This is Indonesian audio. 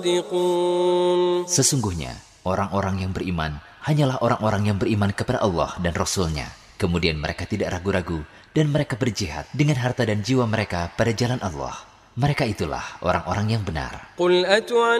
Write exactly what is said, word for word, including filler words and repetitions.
Sesungguhnya orang-orang yang beriman hanyalah orang-orang yang beriman kepada Allah dan Rasul-Nya. Kemudian mereka tidak ragu-ragu dan mereka berjihad dengan harta dan jiwa mereka pada jalan Allah. Mereka itulah orang-orang yang benar.